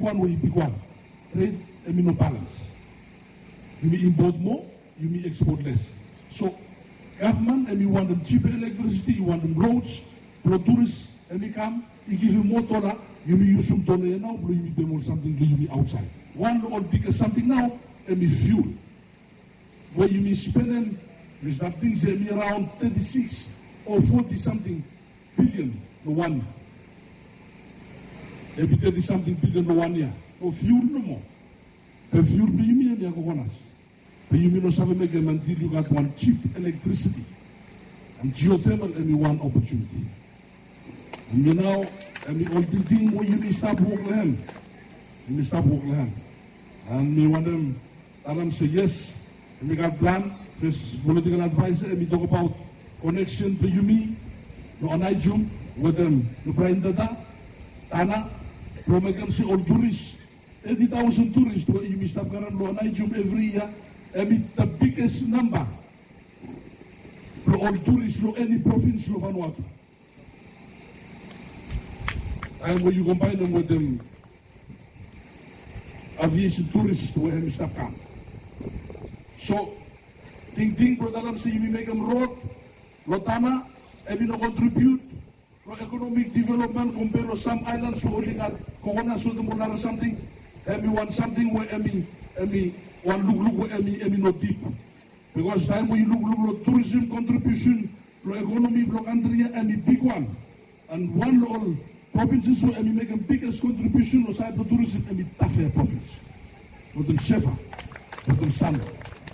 one way, big one. Trade, no balance. You may import more, you may export less. So, government, and you want them cheaper electricity, you want them roads, tourists, and they come, you give you more dollar, you may use some dollar now, you may pay more something, you may outside. One or bigger something now, and me fuel. Where you may spend something say around 36 or 40 something billion no 1 year. Maybe 30 something billion no 1 year. Or fuel no more. The fuel do you mean you go but you mean no seven make them until you got one cheap electricity and geothermal and one opportunity. And you know, and the only thing where you may stop work land. You may stop work land. And me want them tell them say yes, and we got plan. First political advisor, and we talk about connection to Yumi, no Anaijum, with them, no Brian Dada, Tana, Promegansi, all tourists, 80,000 tourists to Yumi Stapkaran, no Anaijum every year, and the biggest number, to all tourists, no any province, no Vanuatu. And when you combine them with them, aviation tourists, where Yumi Stapkan. So, Ting brother say you make them road, Lotana, and we no contribute to economic development compared to some islands who only got Corona so the Monar something, and we want something where we want look where we not deep. Because time when you look tourism contribution to economy to country and the big one. And one all provinces where we make the biggest contribution to side to tourism and the tougher province. With them Shefa, with them Sand.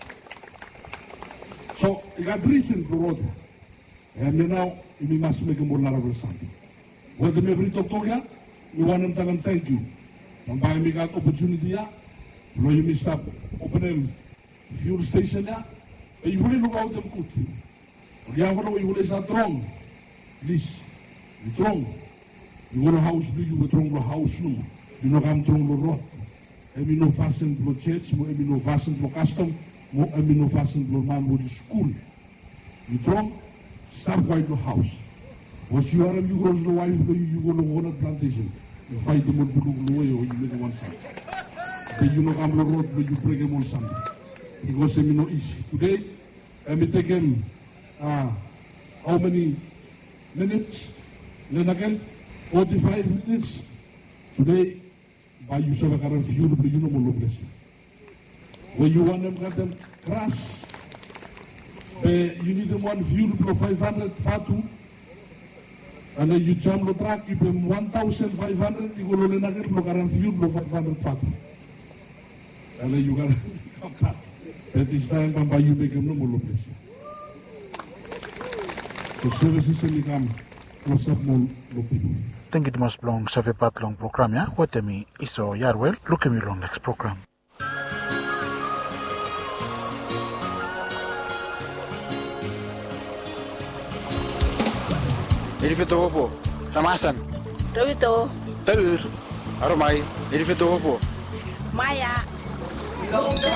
So, you got reason to road. And now, you must make a more large something. With them every Totoga, we want them to tell them thank you. And by me got opportunity, you may stop opening fuel station there. But you really look out them good. You have to you will wrong. Please, you wrong. You want a house, do you with wrong house no. You know I'm wrong the road. And we know fasten to church, we know fasten to custom. Mo amino fasten normal with the school. You drunk, start by the house. Once you are you go to the wife, you go to one plantation. You fight them on the way or you make one side. But you know I'm the road, but you break them on something. Because I'm not easy. Today, I'm taking how many minutes? Then again, 45 minutes. Today, by use of a current fuel, but you know more blessing. When you want them, got them crash. You need them one fuel for 500 fatu. And then you jump the truck, you pay 1,500, you go to the next fuel for 500 fatu. And then you got to come back. That is time when you make them no more place. So services will become close up more people. Thank you most long save pat long program ya. What me iso yarwell. Look at me long next program. Edifito po, Ramasan. Rovito. Taur. Aromay. Edifito po. Maya.